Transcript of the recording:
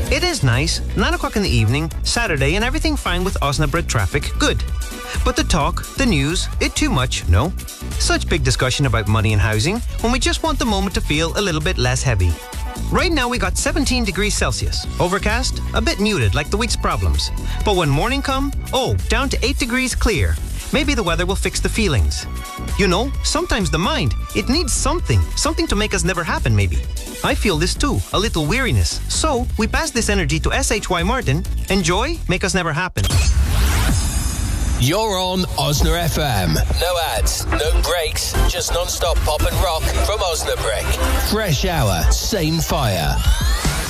It is nice. 9 o'clock in the evening, Saturday, and everything fine with Osnabrück traffic. Good. But the talk, the news, it too much, no? Such big discussion about money and housing when we just want the moment to feel a little bit less heavy. Right now we got 17 degrees Celsius. Overcast, a bit muted like the week's problems. But when morning come, down to 8 degrees clear. Maybe the weather will fix the feelings. You know, sometimes the mind, it needs something to make us never happen maybe. I feel this too, a little weariness. So, we pass this energy to SHY Martin. Enjoy, make us never happen. You're on Osna FM. No ads, no breaks, just non-stop pop and rock from Osnabrück. Fresh hour, same fire.